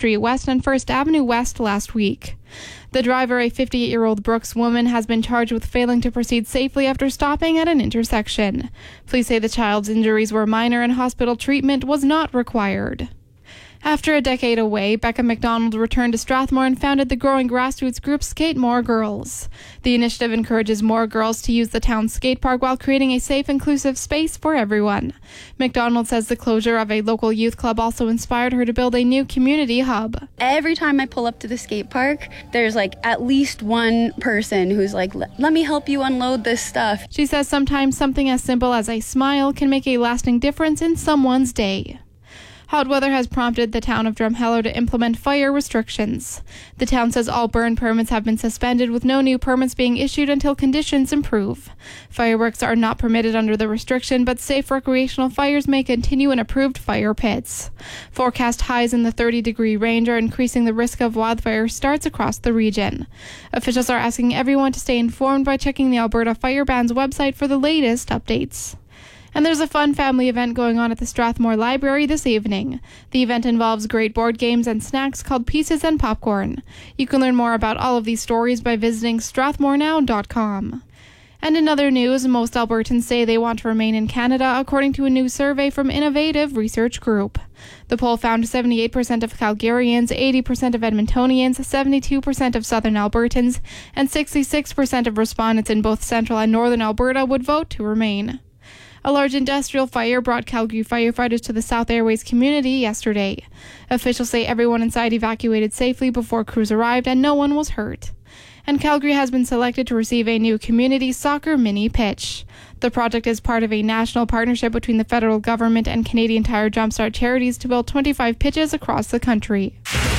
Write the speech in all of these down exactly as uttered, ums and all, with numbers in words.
Street West and First Avenue West last week. The driver, a fifty-eight-year-old Brooks woman, has been charged with failing to proceed safely after stopping at an intersection. Police say the child's injuries were minor and hospital treatment was not required. After a decade away, Becca McDonald returned to Strathmore and founded the growing grassroots group Skate More Girls. The initiative encourages more girls to use the town's skate park while creating a safe, inclusive space for everyone. McDonald says the closure of a local youth club also inspired her to build a new community hub. Every time I pull up to the skate park, there's like at least one person who's like, let me help you unload this stuff. She says sometimes something as simple as a smile can make a lasting difference in someone's day. Hot weather has prompted the town of Drumheller to implement fire restrictions. The town says all burn permits have been suspended, with no new permits being issued until conditions improve. Fireworks are not permitted under the restriction, but safe recreational fires may continue in approved fire pits. Forecast highs in the thirty-degree range are increasing the risk of wildfire starts across the region. Officials are asking everyone to stay informed by checking the Alberta Fire Ban's website for the latest updates. And there's a fun family event going on at the Strathmore Library this evening. The event involves great board games and snacks called Pieces and Popcorn. You can learn more about all of these stories by visiting strathmore now dot com. And in other news, most Albertans say they want to remain in Canada, according to a new survey from Innovative Research Group. The poll found seventy-eight percent of Calgarians, eighty percent of Edmontonians, seventy-two percent of Southern Albertans, and sixty-six percent of respondents in both Central and Northern Alberta would vote to remain. A large industrial fire brought Calgary firefighters to the South Airways community yesterday. Officials say everyone inside evacuated safely before crews arrived and no one was hurt. And Calgary has been selected to receive a new community soccer mini pitch. The project is part of a national partnership between the federal government and Canadian Tire Jumpstart charities to build twenty-five pitches across the country.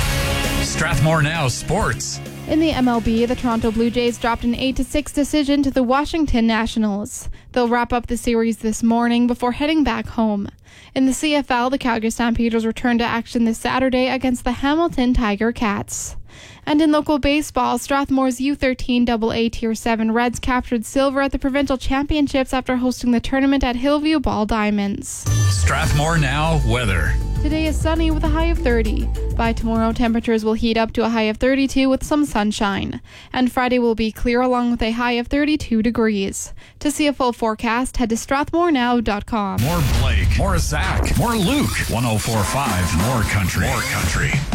Strathmore Now Sports. In the M L B, the Toronto Blue Jays dropped an eight to six decision to the Washington Nationals. They'll wrap up the series this morning before heading back home. In the C F L, the Calgary Stampeders return to action this Saturday against the Hamilton Tiger Cats. And in local baseball, Strathmore's U thirteen double A Tier seven Reds captured silver at the provincial championships after hosting the tournament at Hillview Ball Diamonds. Strathmore Now weather. Today is sunny with a high of thirty. By tomorrow, temperatures will heat up to a high of thirty-two with some sunshine. And Friday will be clear along with a high of thirty-two degrees. To see a full forecast, head to strathmore now dot com. More Blake, more Zach, more Luke. one oh four point five, more country. More country.